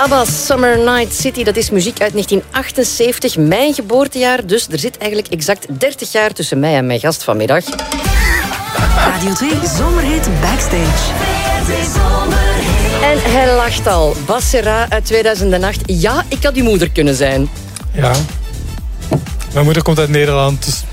ABBA's Summer Night City, dat is muziek uit 1978, mijn geboortejaar. Dus er zit eigenlijk exact 30 jaar tussen mij en mijn gast vanmiddag. Radio 2 Zomerhit Backstage. En hij lacht al. Bas Serra uit 2008. Ja, ik had uw moeder kunnen zijn. Ja. Mijn moeder komt uit Nederland, dus...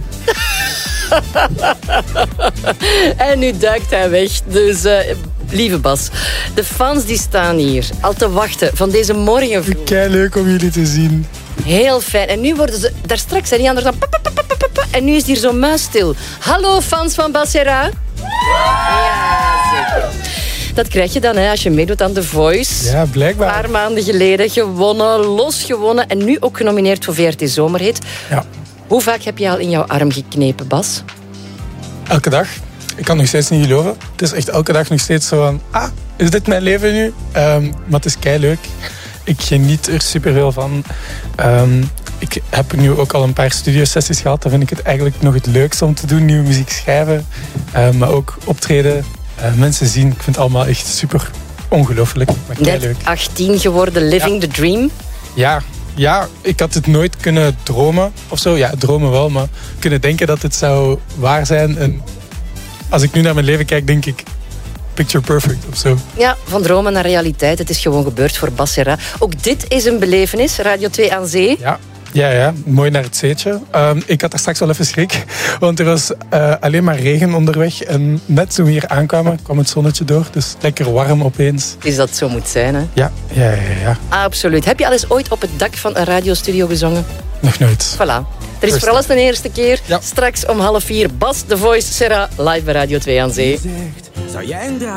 En nu duikt hij weg. Dus, lieve Bas, de fans die staan hier al te wachten van deze morgen vroeg. Kei leuk om jullie te zien. Heel fijn. En nu worden ze... Daar straks zijn die anderen dan... En nu is het hier zo muisstil. Hallo, fans van Bas Serra. Ja, zeker. Dat krijg je dan als je meedoet aan The Voice. Ja, blijkbaar. Een paar maanden geleden gewonnen, losgewonnen. En nu ook genomineerd voor VRT Zomerhit. Ja. Hoe vaak heb je al in jouw arm geknepen, Bas? Elke dag. Ik kan nog steeds niet geloven. Het is echt elke dag nog steeds zo van... is dit mijn leven nu? Maar het is keileuk. Ik geniet er superveel van. Ik heb nu ook al een paar studiosessies gehad. Dan vind ik het eigenlijk nog het leukste om te doen. Nieuwe muziek schrijven. Maar ook optreden. Mensen zien. Ik vind het allemaal echt super ongelooflijk. Maar keileuk. Net 18 geworden, living the dream. Ja, ik had het nooit kunnen dromen of zo. Ja, dromen wel, maar kunnen denken dat het zou waar zijn. En als ik nu naar mijn leven kijk, denk ik... Picture perfect of zo. Ja, van dromen naar realiteit. Het is gewoon gebeurd voor Bas Serra. Ook dit is een belevenis. Radio 2 aan zee. Ja. Mooi naar het zeetje. Ik had daar straks wel even schrik. Want er was alleen maar regen onderweg. En net toen we hier aankwamen, kwam het zonnetje door. Dus lekker warm opeens. Is dat zo moet zijn, hè? Ja. Absoluut. Heb je al eens ooit op het dak van een radiostudio gezongen? Nog nooit. Voilà. Er is voor alles de eerste keer. Ja. Straks om 3:30 Bas, The Voice, Serra, live bij Radio 2 aan zee. Zou jij